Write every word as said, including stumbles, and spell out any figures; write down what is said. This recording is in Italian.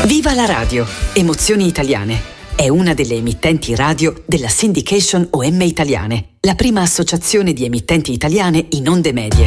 Viva la radio! Emozioni Italiane. È una delle emittenti radio della Syndication O M Italiane, la prima associazione di emittenti italiane in onde medie.